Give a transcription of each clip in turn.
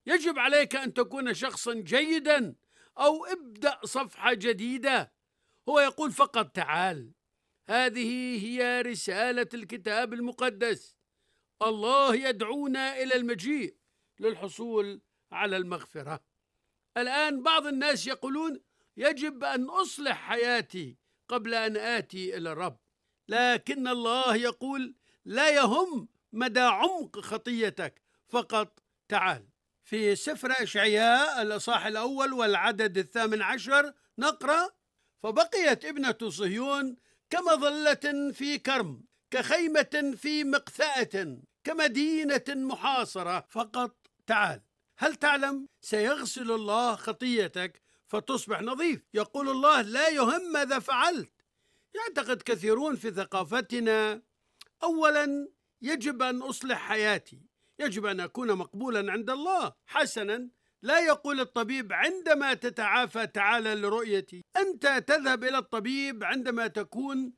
يجب عليك أن تكون شخصا جيدا أو ابدأ صفحة جديدة. هو يقول فقط تعال. هذه هي رسالة الكتاب المقدس. الله يدعونا إلى المجيء للحصول على المغفرة. الآن بعض الناس يقولون يجب أن أصلح حياتي قبل أن آتي إلى الرب، لكن الله يقول لا يهم مدى عمق خطيتك، فقط تعال. في سفر أشعياء الإصحاح الأول والعدد 18 نقرأ: فبقيت ابنة صهيون كمظلة في كرم، كخيمة في مقثأة، كمدينة محاصرة، فقط تعال. هل تعلم سيغسل الله خطيتك فتصبح نظيف؟ يقول الله لا يهم ماذا فعلت. يعتقد كثيرون في ثقافتنا أولا يجب أن أصلح حياتي، يجب أن أكون مقبولا عند الله. حسنا، لا يقول الطبيب عندما تتعافى تعال لرؤيتي. أنت تذهب إلى الطبيب عندما تكون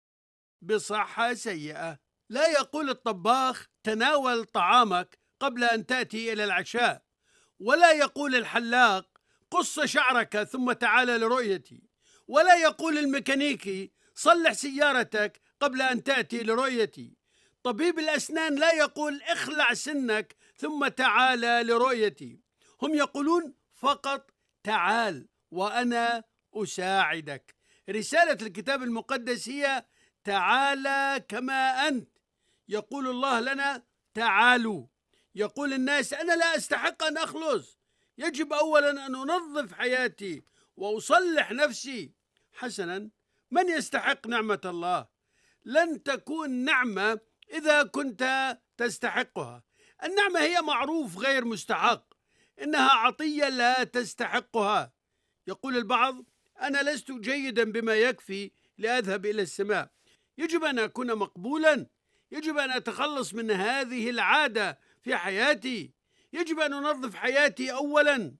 بصحة سيئة. لا يقول الطباخ تناول طعامك قبل أن تأتي إلى العشاء، ولا يقول الحلاق قص شعرك ثم تعال لرؤيتي، ولا يقول الميكانيكي صلح سيارتك قبل أن تأتي لرؤيتي. طبيب الأسنان لا يقول اخلع سنك ثم تعال لرؤيتي. هم يقولون فقط تعال وأنا أساعدك. رسالة الكتاب المقدس هي تعال كما أنت. يقول الله لنا تعالوا. يقول الناس أنا لا أستحق أن أخلص، يجب أولا أن أنظف حياتي وأصلح نفسي. حسنا، من يستحق نعمة الله؟ لن تكون نعمة إذا كنت تستحقها. النعمة هي معروف غير مستحق، إنها عطية لا تستحقها. يقول البعض أنا لست جيدا بما يكفي لأذهب إلى السماء. يجب أن أكون مقبولا، يجب أن أتخلص من هذه العادة في حياتي، يجب أن أنظف حياتي أولا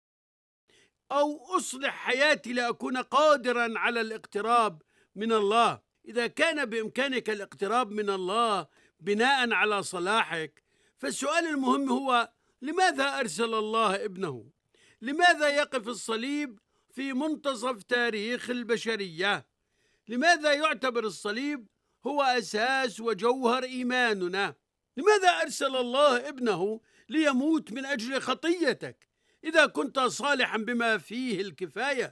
أو أصلح حياتي لأكون قادرا على الاقتراب من الله. إذا كان بإمكانك الاقتراب من الله بناء على صلاحك، فالسؤال المهم هو لماذا أرسل الله ابنه؟ لماذا يقف الصليب في منتصف تاريخ البشرية؟ لماذا يعتبر الصليب هو أساس وجوهر إيماننا؟ لماذا أرسل الله ابنه ليموت من أجل خطيتك إذا كنت صالحا بما فيه الكفاية؟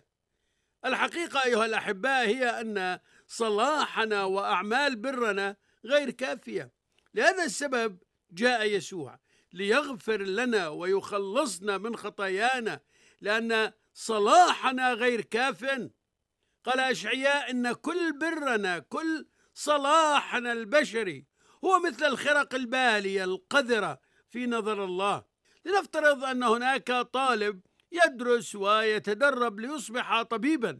الحقيقة أيها الأحباء هي أن صلاحنا وأعمال برنا غير كافية. لهذا السبب جاء يسوع ليغفر لنا ويخلصنا من خطايانا، لأن صلاحنا غير كاف. قال أشعياء إن كل برنا، كل صلاحنا البشري هو مثل الخرق البالية القذرة في نظر الله. لنفترض أن هناك طالب يدرس ويتدرب ليصبح طبيبا،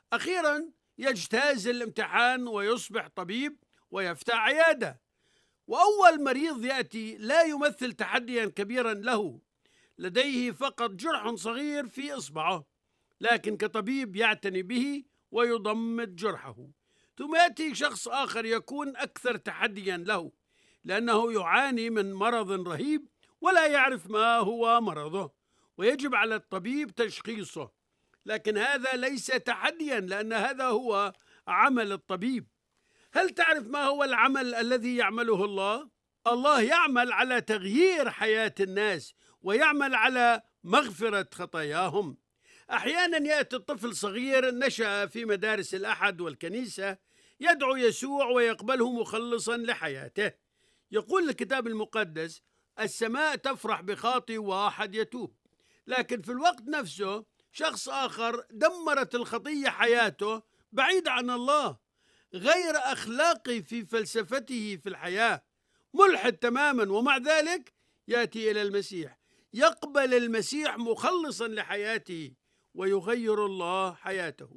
أخيرا يجتاز الامتحان ويصبح طبيب ويفتح عيادة، وأول مريض يأتي لا يمثل تحديا كبيرا له، لديه فقط جرح صغير في إصبعه، لكن كطبيب يعتني به ويضمد جرحه. ثم يأتي شخص آخر يكون أكثر تحديا له، لأنه يعاني من مرض رهيب ولا يعرف ما هو مرضه، ويجب على الطبيب تشخيصه. لكن هذا ليس تحديا، لأن هذا هو عمل الطبيب. هل تعرف ما هو العمل الذي يعمله الله؟ الله يعمل على تغيير حياة الناس ويعمل على مغفرة خطاياهم. أحيانا يأتي الطفل صغير نشأ في مدارس الأحد والكنيسة يدعو يسوع ويقبله مخلصا لحياته. يقول الكتاب المقدس السماء تفرح بخاطئ واحد يتوب، لكن في الوقت نفسه شخص آخر دمرت الخطية حياته بعيد عن الله، غير أخلاقي في فلسفته في الحياة، ملحد تماما، ومع ذلك يأتي إلى المسيح، يقبل المسيح مخلصا لحياته ويغير الله حياته.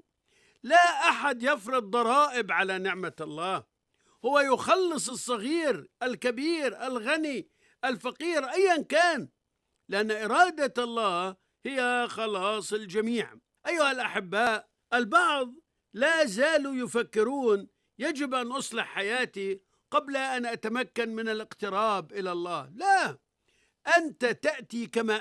لا أحد يفرض ضرائب على نعمة الله، هو يخلص الصغير الكبير الغني الفقير أيا كان، لأن إرادة الله هي خلاص الجميع. أيها الأحباء، البعض لا زالوا يفكرون يجب أن أصلح حياتي قبل أن أتمكن من الاقتراب إلى الله. لا، أنت تأتي كما